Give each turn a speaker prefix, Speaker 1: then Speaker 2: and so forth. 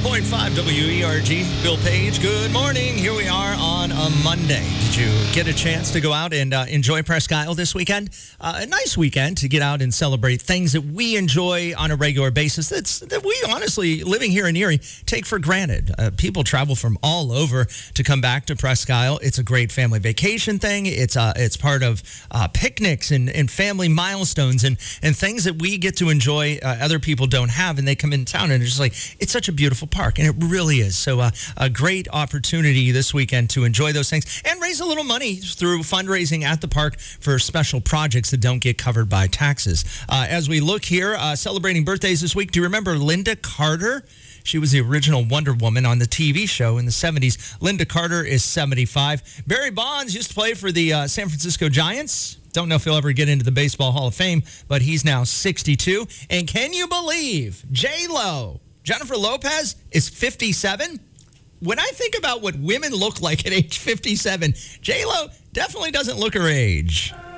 Speaker 1: 101.5 WERG. Bill Page, good morning. Here we are on a Monday. Did you get a chance to go out and enjoy Presque Isle this weekend? A nice weekend to get out and celebrate things that we enjoy on a regular basis that we honestly, living here in Erie, take for granted. People travel from all over to come back to Presque Isle. It's a great family vacation thing. It's part of picnics and family milestones and things that we get to enjoy other people don't have, and they come in town and it's just like, it's such a beautiful park, and it really is. So a great opportunity this weekend to enjoy those things and raise a little money through fundraising at the park for special projects that don't get covered by taxes. As we look here, celebrating birthdays this week, do you remember Linda Carter? She was the original Wonder Woman on the TV show in the 70s. Linda Carter is 75. Barry Bonds used to play for the San Francisco Giants. Don't know if he'll ever get into the Baseball Hall of Fame, but he's now 62. And can you believe J-Lo, Jennifer Lopez, is 57? When I think about what women look like at age 57, J-Lo definitely doesn't look her age.